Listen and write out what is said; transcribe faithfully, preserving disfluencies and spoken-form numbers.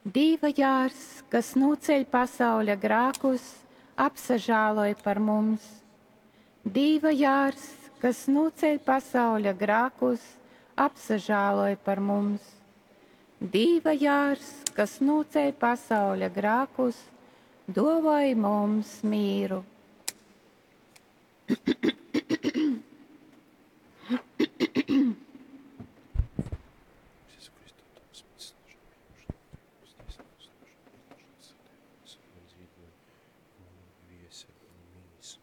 Dīva jārs, kas noceļ pasaules grēkus, apsažāloj par mums. Dīva jārs, kas noceļ pasaules grēkus, apsažāloj par mums. Dīva jārs, kas noceļ pasaules grēkus, dāvāj mums mīru.